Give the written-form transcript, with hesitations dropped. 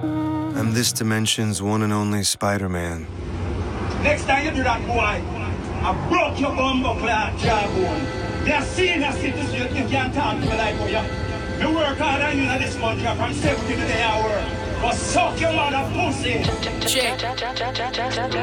I'm this dimension's one and only Spider-Man. Next time you do that, boy, I broke your bumbo clad jawbone. They're senior citizens, you can't talk to me like you. Me work hard on you in this country from 70 to the hour. But suck your mother pussy. Check.